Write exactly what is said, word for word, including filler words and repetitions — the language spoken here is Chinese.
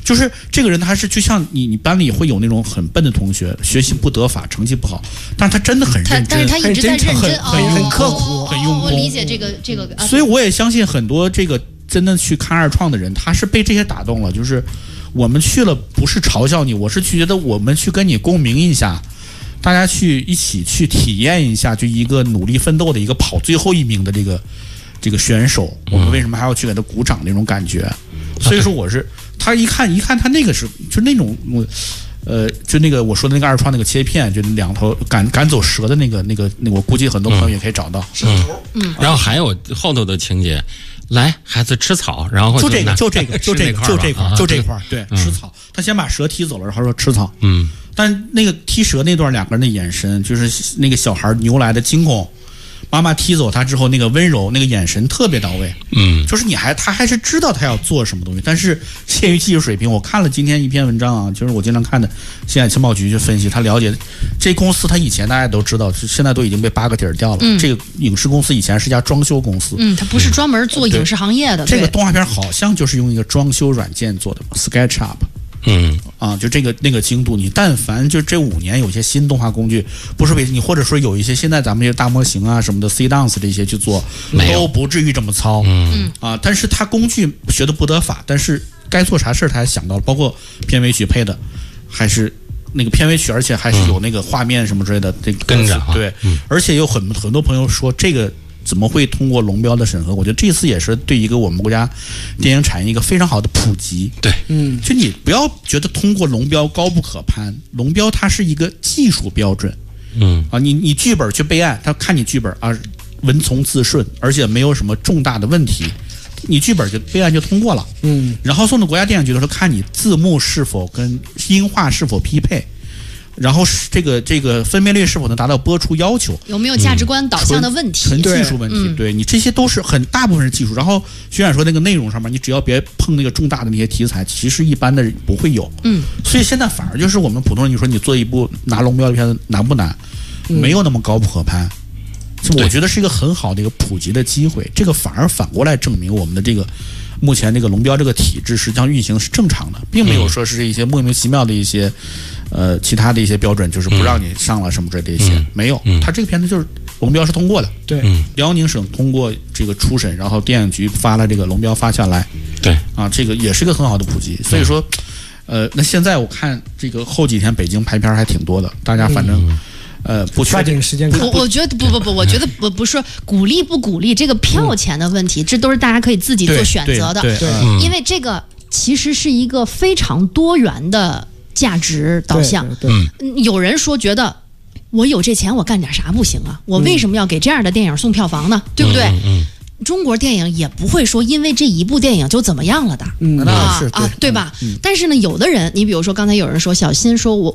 就是这个人他是就像你你班里会有那种很笨的同学，学习不得法，成绩不好，但是他真的很认真， 但是他一直在认真， 很很很刻苦， 哦、 很用功。 我理解这个这个， 所以我也相信很多这个真的去看二创的人，他是被这些打动了。就是我们去了，不是嘲笑你，我是觉得我们去跟你共鸣一下，大家去一起去体验一下，就一个努力奋斗的一个跑最后一名的这个这个选手，我们为什么还要去给他鼓掌那种感觉？所以说我是。他一看一看他那个是就那种呃就那个我说的那个二创那个切片，就两头赶赶走蛇的那个那个那个，我估计很多朋友也可以找到。 嗯，嗯然后还有后头的情节，来孩子吃草，然后就这个就这个就这个就这块就这块对吃草，他先把蛇踢走了，然后说吃草。 嗯， 但那个踢蛇那段两个人的眼神，就是那个小孩牛来的惊恐。妈妈踢走他之后，那个温柔，那个眼神特别到位。 嗯， 就是你还他还是知道他要做什么东西，但是限于技术水平，我看了今天一篇文章啊，就是我经常看的，现在情报局去分析，他了解这公司，他以前大家都知道，现在都已经被扒个底儿掉了。嗯、这个影视公司以前是一家装修公司， 嗯，它不是专门做影视行业的。 这个动画片好像就是用一个装修软件做的 SketchUp。 嗯啊，就这个那个精度，你但凡就这五年有些新动画工具，不是为你或者说有一些现在咱们这些大模型啊什么的 C Dance 这些去做，都不至于这么糙。 嗯啊，但是他工具学的不得法，但是该做啥事儿他还想到了，包括片尾曲配的还是那个片尾曲，而且还是有那个画面什么之类的，这个跟着对， 嗯、 而且有很很多朋友说这个。怎么会通过龙标的审核？我觉得这次也是对一个我们国家电影产业一个非常好的普及。 对， 嗯，就你不要觉得通过龙标高不可攀，龙标它是一个技术标准。 嗯啊，你你剧本去备案，他看你剧本啊，文从字顺，而且没有什么重大的问题，你剧本就备案就通过了。 嗯， 然后送到国家电影局的时候，看你字幕是否跟音画是否匹配。然后这个这个分辨率是否能达到播出要求？ 有没有价值观导向的问题？ 纯技术问题，对你这些都是很大部分是技术。然后徐冉说那个内容上面，你只要别碰那个重大的那些题材，其实一般的不会有。 嗯， 所以现在反而就是我们普通人，你说你做一部拿龙标的片子难不难？没有那么高不可攀。我觉得是一个很好的一个普及的机会。这个反而反过来证明我们的这个。目前这个龙标这个体制实际上运行是正常的，并没有说是一些莫名其妙的一些，呃，其他的一些标准，就是不让你上了什么之类的一些， 嗯、 没有。他这个片子就是龙标是通过的， 对， 嗯、 辽宁省通过这个初审，然后电影局发了这个龙标发下来， 对， 啊，这个也是一个很好的普及。所以说，呃，那现在我看这个后几天北京排片还挺多的，大家反正。嗯呃，不抓紧时间看。 我我觉得不不不，我觉得不不是鼓励不鼓励这个票钱的问题，这都是大家可以自己做选择的。 对， 因为这个其实是一个非常多元的价值导向。 对， 有人说觉得我有这钱，我干点啥不行啊？我为什么要给这样的电影送票房呢？对不对？ 嗯。 中国电影也不会说因为这一部电影就怎么样了的， 嗯啊啊，对吧？但是呢，有的人，你比如说刚才有人说小新说我